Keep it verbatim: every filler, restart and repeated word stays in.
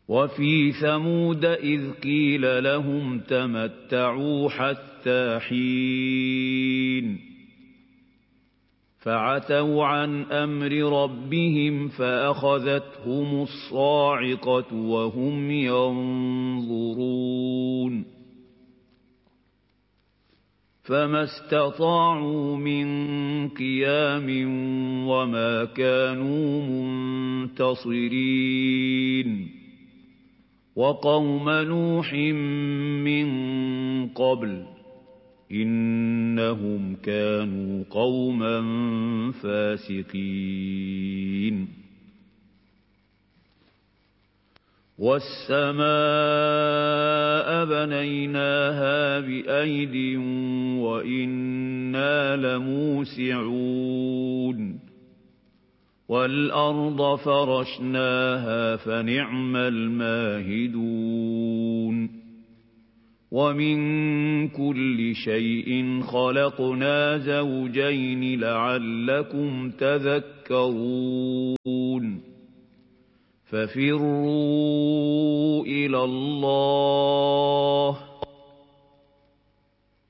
وفي ثمود إذ قيل لهم تمتعوا حتى حين فعتوا عن أمر ربهم فأخذتهم الصاعقة وهم ينظرون فما استطاعوا من قيام وما كانوا منتصرين وقوم نوح من قبل إنهم كانوا قوما فاسقين والسماء بنيناها بأيد وإنا لموسعون والأرض فرشناها فنعم الماهدون ومن كل شيء خلقنا زوجين لعلكم تذكرون ففروا إلى الله